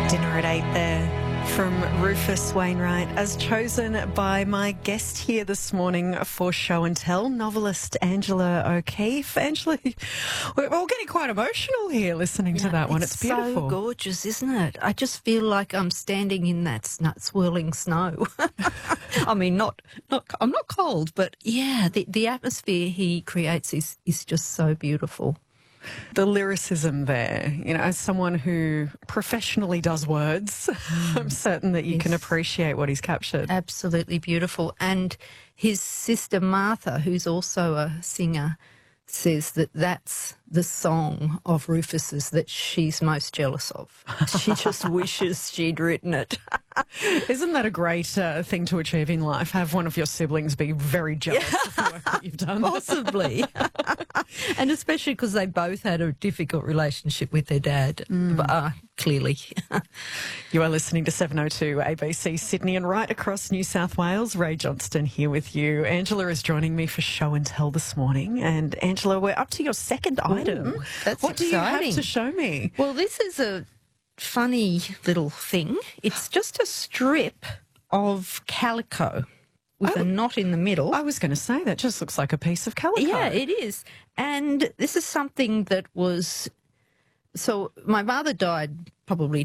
Dinner at 8 there from Rufus Wainwright, as chosen by my guest here this morning for Show and Tell, novelist Angela O'Keeffe. Angela, we're all getting quite emotional here listening to that one. It's beautiful. So gorgeous, isn't it? I just feel like I'm standing in that swirling snow. I mean, I'm not cold, but yeah, the atmosphere he creates is just so beautiful. The lyricism there, you know, as someone who professionally does words, I'm certain that you can appreciate what he's captured. Absolutely beautiful. And his sister Martha, who's also a singer, says that that's the song of Rufus's that she's most jealous of. She just wishes she'd written it. Isn't that a great thing to achieve in life? Have one of your siblings be very jealous of the work that you've done. Possibly. And especially because they both had a difficult relationship with their dad, clearly. You are listening to 702 ABC Sydney and right across New South Wales. Ray Johnston here with you. Angela is joining me for Show and Tell this morning. And Angela, we're up to your second item. That's what exciting. do you have to show me? Well, this is a funny little thing. It's just a strip of calico with a knot in the middle. I was going to say, that just looks like a piece of calico. Yeah, it is. And this is something that was... So my mother died probably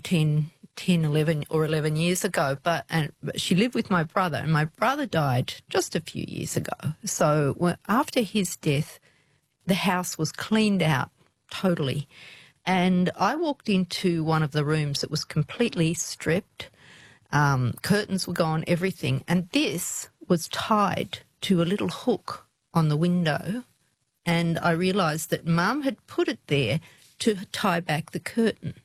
11 years ago, but she lived with my brother, and my brother died just a few years ago. So after his death, the house was cleaned out totally. And I walked into one of the rooms that was completely stripped. Curtains were gone, everything. And this was tied to a little hook on the window. And I realised that Mum had put it there to tie back the curtain.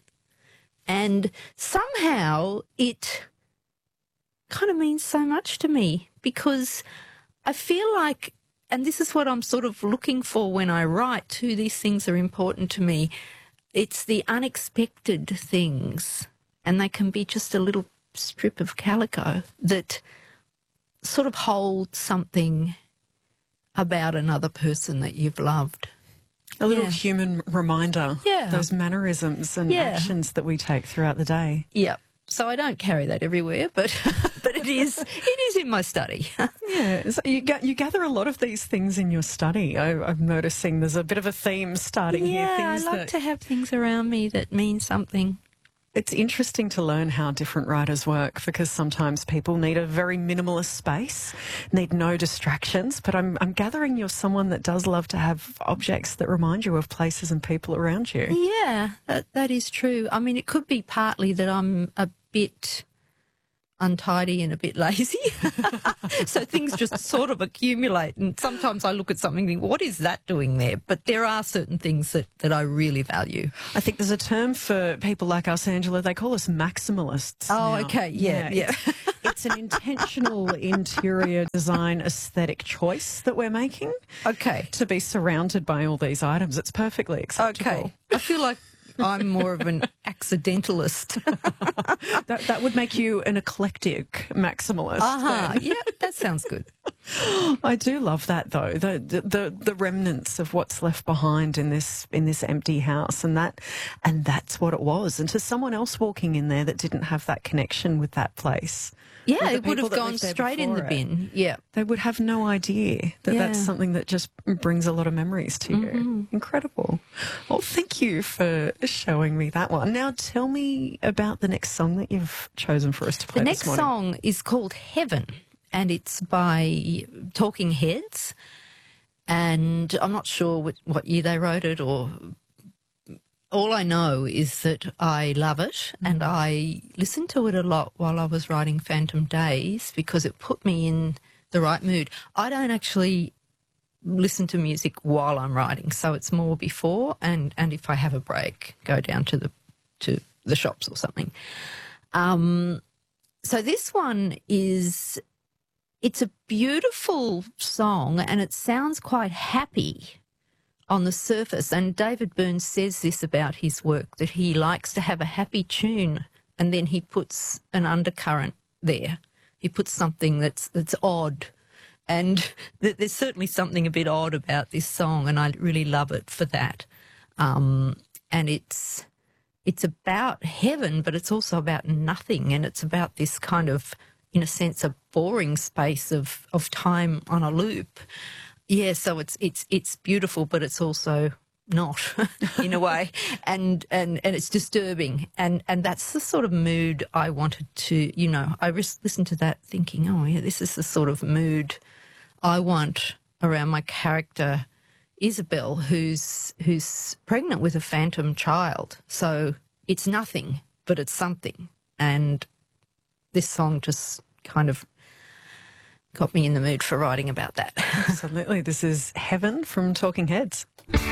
And somehow it kind of means so much to me, because I feel like, and this is what I'm sort of looking for when I write too, these things are important to me. It's the unexpected things, and they can be just a little strip of calico that sort of hold something about another person that you've loved. A little human reminder. Yeah. Those mannerisms and actions that we take throughout the day. Yeah. So I don't carry that everywhere, but it is in my study. Yeah. So you gather a lot of these things in your study. I'm noticing there's a bit of a theme starting here. Yeah, I like to have things around me that mean something. It's interesting to learn how different writers work, because sometimes people need a very minimalist space, need no distractions. But I'm gathering you're someone that does love to have objects that remind you of places and people around you. Yeah, that is true. I mean, it could be partly that I'm a bit untidy and a bit lazy. So things just sort of accumulate, and sometimes I look at something and think, what is that doing there? But there are certain things that I really value. I think there's a term for people like us, Angela. They call us maximalists. Oh, now. okay. Yeah. It's an intentional interior design aesthetic choice that we're making. Okay. To be surrounded by all these items. It's perfectly acceptable. Okay. I feel like I'm more of an accidentalist. That would make you an eclectic maximalist. Yeah, that sounds good. I do love that, though, the remnants of what's left behind in this empty house, and that's what it was. And to someone else walking in there that didn't have that connection with that place, yeah, it would have gone straight in the bin. Yeah, they would have no idea that that's something that just brings a lot of memories to you. Incredible. Well, thank you for showing me that one. Now, tell me about the next song that you've chosen for us to play this morning. The next song is called Heaven, and it's by Talking Heads. And I'm not sure what year they wrote it, or all I know is that I love it, and I listened to it a lot while I was writing Phantom Days because it put me in the right mood. I don't actually listen to music while I'm writing, so it's more before, and if I have a break, go down to the shops or something. So this one it's a beautiful song, and it sounds quite happy on the surface. And David Byrne says this about his work, that he likes to have a happy tune and then he puts an undercurrent there. He puts something that's odd. And there's certainly something a bit odd about this song, and I really love it for that. And it's it's about heaven, but it's also about nothing, and it's about this kind of, in a sense, a boring space of time on a loop. Yeah, so it's beautiful, but it's also not in a way, and it's disturbing, and that's the sort of mood I wanted to, I listened to that thinking, oh yeah, this is the sort of mood I want around my character Isabel, who's pregnant with a phantom child. So it's nothing, but it's something, and this song just kind of got me in the mood for writing about that. Absolutely. This is Heaven from Talking Heads.